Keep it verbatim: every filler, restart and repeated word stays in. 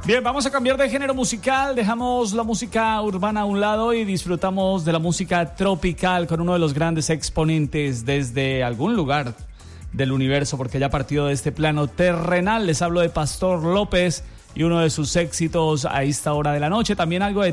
Bien, vamos a cambiar de género musical, dejamos la música urbana a un lado y disfrutamos de la música tropical con uno de los grandes exponentes desde algún lugar del universo, porque ya partido de este plano terrenal. Les hablo de Pastor López y uno de sus éxitos a esta hora de la noche, también algo de